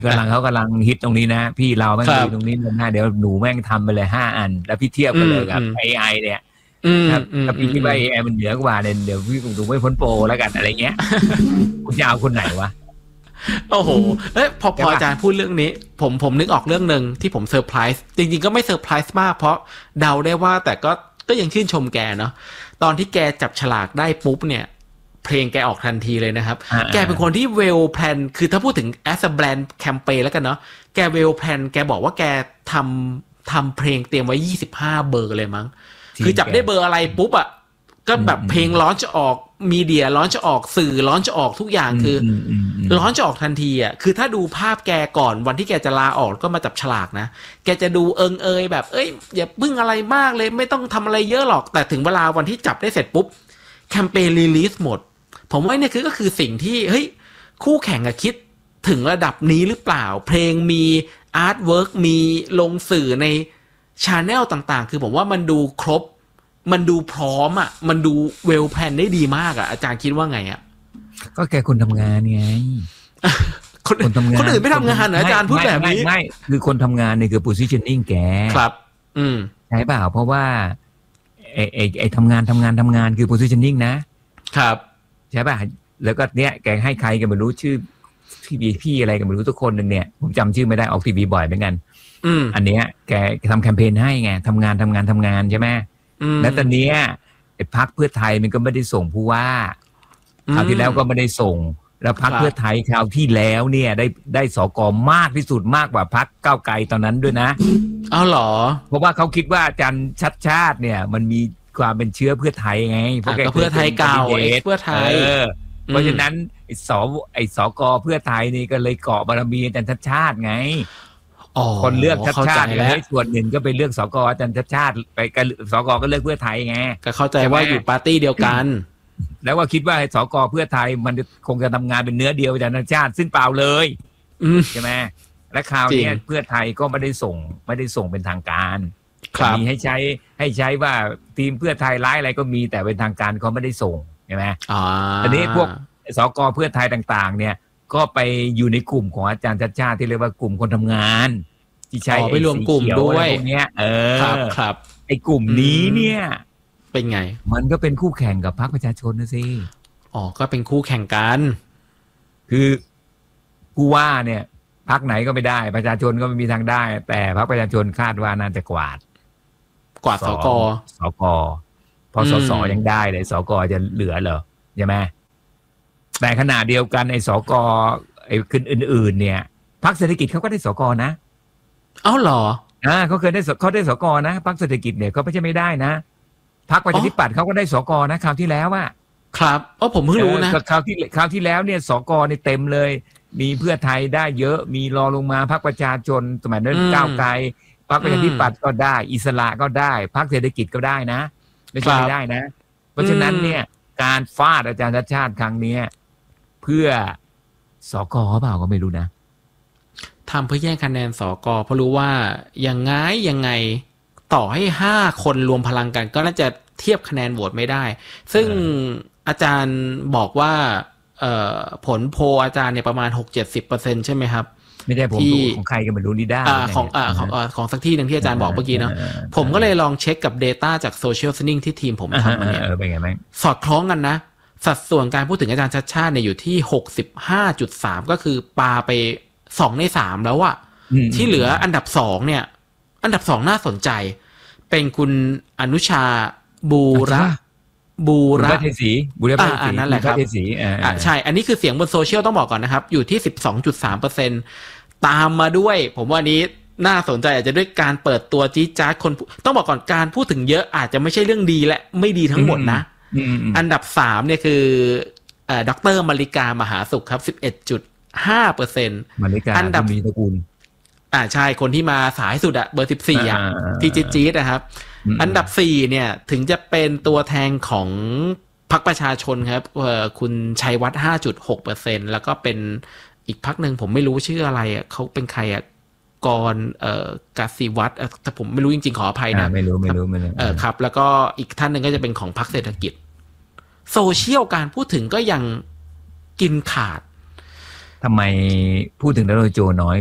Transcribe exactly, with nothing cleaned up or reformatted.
กำลังเขากำลังฮิตตรงนี้นะพี่เราแม่งดีตรงนี้เลยนะเดี๋ยวหนูแม่งทำไปเลยห้าอันแล้วพี่เทียบกันเลยกับ เอ ไอ เนี่ยครับถ้าพี่คิดว่า เอ ไอ มันเหนือกว่าเนี่ยเดี๋ยวพี่คงดูไม่พ้นโปรแล้วกันอะไรเงี้ยคุณจะเอาคนไหนวะโอ้โหเอ้ยพอพออาจารย์พูดเรื่องนี้ผมผมนึกออกเรื่องนึงที่ผมเซอร์ไพรส์จริงๆก็ไม่เซอร์ไพรส์มากเพราะเดาได้ว่าแต่ก็ก็ยังชื่นชมแกเนาะตอนที่แกจับฉลากได้ปุ๊บเนี่ยเพลงแกออกทันทีเลยนะครับแกเป็นคนที่ well plan คือถ้าพูดถึง as a brand campaign แล้วกันเนาะแก well plan แกบอกว่าแกทำทำเพลงเตรียมไว้ยี่สิบห้าเบอร์เลยมั้งคือจับได้เบอร์อะไรปุ๊บอ่ะก็แบบเพลงร้อนจะออกมีเดียร้อนจะออกสื่อร้อนจะออกทุกอย่างคือร้อนจะออกทันทีอ่ะคือถ้าดูภาพแกก่อนวันที่แกจะลาออกก็มาจับฉลากนะแกจะดูเอิงเอยแบบเอ้ยอย่าพึ่งอะไรมากเลยไม่ต้องทำอะไรเยอะหรอกแต่ถึงเวลาวันที่จับได้เสร็จปุ๊บแคมเปญรีลีสหมดผมว่าเนี่ยคือก็คือสิ่งที่เฮ้ยคู่แข่งอะคิดถึงระดับนี้หรือเปล่าเพลงมีอาร์ตเวิร์กมีลงสื่อในชาแนลต่างๆคือผมว่ามันดูครบมันดูพร้อมอ่ะมันดูเวลแพลนได้ดีมากอ่ะอาจารย์คิดว่าไงอ่ะก็แกคนทำงานไงคนคนทำงานคนอื่นไม่ทำงานเหรออาจารย์พูดแบบนี้ไม่คือคนทำงานเนี่ยคือ positioning แกครับอืมใช่เปล่าเพราะว่าไอ้ไอ้ไอ้ทำงานทำงานทำงานคือ positioning นะครับใช่ป่ะแล้วก็เนี้ยแกให้ใครกันไม่รู้ชื่อพี่บีพี่อะไรกันไม่รู้ทุกคนนึงเนี่ยผมจำชื่อไม่ได้ออกทีวีบ่อยเหมือนกันอันเนี้ยแกทำแคมเปญให้ไงทำงานทำงานทำงานใช่ไหมแล้วตอนนี้ไอ้พรรคเพื่อไทยมันก็ไม่ได้ส่งผู้ว่าคราวที่แล้วก็ไม่ได้ส่งแล้วพรรคเพื่อไทยคราวที่แล้วเนี่ยได้ได้สกมากที่สุดมากกว่าพรรคก้าวไกลตอนนั้นด้วยนะอ้าวเหรอเพราะว่าเขาคิดว่าอาจารย์ชัดชาติเนี่ยมันมีความเป็นเชื้อเพื่อไทยไงเพราะแกเพื่อไทยเก่าเพื่อไทยเพราะฉะนั้นไอ้สไอ้สกเพื่อไทยนี่ก็เลยเกาะบารมีอาจารย์ชัดชาติไงคนเลือกชัดชาติแล้วส่วนหนึ่งก็ไปเลือกสกอาจารย์ชัดชาติไปกันสกก็เลือกเพื่อไทยไงก็เข้าใจว่าอยู่ปาร์ตี้เดียวกันแล้วว่าคิดว่าสกเพื่อไทยมันคงจะทำงานเป็นเนื้อเดียวอาจารย์ชัดชาติซึ่งเปล่าเลยใช่ไหมและคราวนี้เพื่อไทยก็ไม่ได้ส่งไม่ได้ส่งเป็นทางการมีให้ใช้ให้ใช้ว่าทีมเพื่อไทยร้ายอะไรก็มีแต่เป็นทางการเขาไม่ได้ส่งใช่ไหมอันนี้พวกสกเพื่อไทยต่างๆเนี่ยก็ไปอยู่ในกลุ่มของอาจารย์ชัดชาติที่เรียกว่ากลุ่มคนทำงานที่ใช้ไปรวมกลุ่มด้วยพวกเนี้ยเออครับครับไอ้กลุ่มนี้เนี่ยเป็นไงมันก็เป็นคู่แข่งกับพรรคประชาชนนะสิอ๋อก็เป็นคู่แข่งกันคือผู้ว่าเนี่ยพรรคไหนก็ไม่ได้ประชาชนก็ไม่มีทางได้แต่พรรคประชาชนคาดว่าน่าจะกวาดกวาดสกสกพอสสยังได้เลยสกจะเหลือเหรอใช่ไหมแต่ขณะเดียวกันไอ้สกไอ้ขึ้นอื่นๆเนี่ยพรรคเศรษฐกิจเขาก็ได้สกนะเอ้าเหรออ่าเขาเคยได้เขาได้สกนะพรรคเศรษฐกิจเนี่ยเขาไม่ใช่ไม่ได้นะพรรคประชาธิปัตย์เขาก็ได้สกนะคราวที่แล้วอ่ะครับอ๋อผมเพิ่งรู้นะคราวที่คราวที่แล้วเนี่ยสกนี่เต็มเลยมีเพื่อไทยได้เยอะมีรอลงมาพรรคประชาชนสมัยนั้นก้าวไกลพรรคประชาธิปัตย์ก็ได้อิสระก็ได้พรรคเศรษฐกิจก็ได้นะไม่ใช่ไม่ได้นะเพราะฉะนั้นเนี่ยการฟาดอาจารย์ชัดชาติครั้งนี้เพื่อสกเปล่าก็ไม่รู้นะทำเพื่อแย่งคะแนนสกเพราะรู้ว่ายังไงยังไงต่อให้ห้าคนรวมพลังกันก็น่าจะเทียบคะแนนโหวตไม่ได้ซึ่งอาจารย์บอกว่าผลโพลอาจารย์เนี่ยประมาณ หกถึงเจ็ดสิบเปอร์เซ็นต์ ใช่ไหมครับไม่ได้ผมดูของใครก็ไม่รู้นี่ได้ของของของสักที่หนึ่งที่อาจารย์บอกเมื่อกี้เนาะผมก็เลยลองเช็คกับ Data จาก Social Listening ที่ทีมผมทำมาเนี่ยเป็นไงบ้างสอดคล้องกันนะสัดส่วนการพูดถึงอาจารย์ชัดชาติเนี่ยอยู่ที่ หกสิบห้าจุดสาม ก็คือปาไปสองในสามแล้วอะที่เหลืออันดับสองเนี่ยอันดับสองน่าสนใจเป็นคุณอนุชาบูระบูระเทศรีบูระเทศรีนั่นแหละครับอ่าใช่อันนี้คือเสียงบนโซเชียลต้องบอกก่อนนะครับอยู่ที่ สิบสองจุดสามเปอร์เซ็นต์ ตามมาด้วยผมว่านี้น่าสนใจอาจจะด้วยการเปิดตัวจี๊ดจ๊าดคนต้องบอกก่อนการพูดถึงเยอะอาจจะไม่ใช่เรื่องดีและไม่ดีทั้งหมดนะอันดับสามเนี่ยคือเอ่อดร.มาริกามหาสุขครับ สิบเอ็ดจุดห้าเปอร์เซ็นต์มาริกาอันดับมีตระกูลอ่าใช่คนที่มาสายสุดอะเบอร์สิบสี่อ่ะที่จี๊ดๆนะครับอันดับสี่เนี่ยถึงจะเป็นตัวแทนของพรรคประชาชนครับเอ่อคุณชัยวัฒน์ ห้าจุดหกเปอร์เซ็นต์ แล้วก็เป็นอีกพรรคนึงผมไม่รู้ชื่ออะไรอ่ะเขาเป็นใครอ่ะกรเอ่อกสิวัฒน์แต่ผมไม่รู้จริงๆขออภัยนะไม่รู้ไม่รู้ไม่รู้เออครับแล้วก็อีกท่านนึงก็จะเป็นของพรรคเศรษฐกิจโซเชียลการพูดถึงก็ยังกินขาดทำไมพูดถึงดาวโจน้อย